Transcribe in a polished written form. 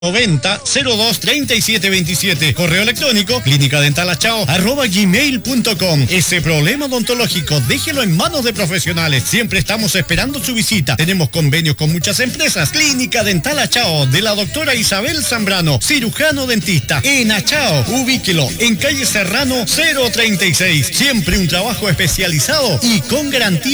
90 02 37 27. Correo electrónico clinicadentalachao@gmail.com. Ese problema odontológico, déjelo en manos de profesionales. Siempre estamos esperando su visita. Tenemos convenios con muchas empresas. Clínica Dental Achao, de la doctora Isabel Zambrano, cirujano dentista. En Achao, ubíquelo en calle Serrano 036. Siempre un trabajo especializado y con garantía